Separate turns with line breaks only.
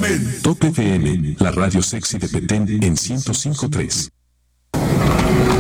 Top FM, la radio sexy de Petén en 105.3.